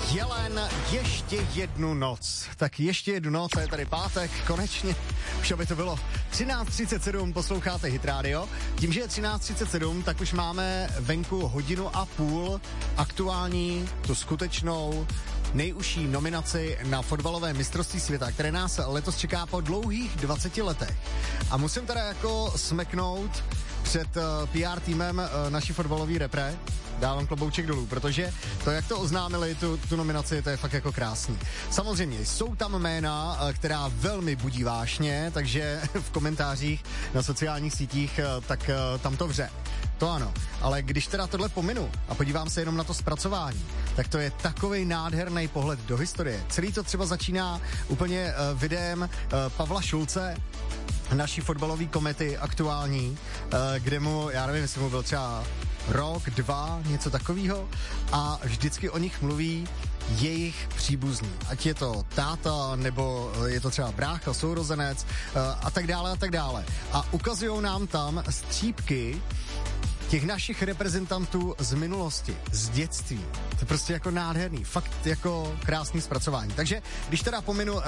Jelen, ještě jednu noc. Tak ještě jednu noc, a je tady pátek, konečně. Už aby to bylo 13.37, posloucháte Hit Radio. Tím, že je 13.37, tak už máme venku hodinu a půl aktuální, tu skutečnou, nejužší nominaci na fotbalové mistrovství světa, které nás letos čeká po dlouhých 20 letech. A musím teda jako smeknout před PR týmem naší fotbalový repre, dávám klobouček dolů, protože to, jak to oznámili, tu nominaci, to je fakt jako krásný. Samozřejmě jsou tam jména, která velmi budí vášně, takže v komentářích na sociálních sítích, tak tam to vře. To ano, ale když teda tohle pominu a podívám se jenom na to zpracování, tak to je takovej nádherný pohled do historie. Celý to třeba začíná úplně videem Pavla Šulce, naší fotbalové komety aktuální, kde mu, já nevím, jestli mu byl třeba rok, 2, něco takového, a vždycky o nich mluví jejich příbuzní. Ať je to táta, nebo je to třeba brácha, sourozenec a tak dále a tak dále. A ukazujou nám tam střípky těch našich reprezentantů z minulosti, z dětství. To je prostě jako nádherný, fakt jako krásný zpracování. Takže když teda pominu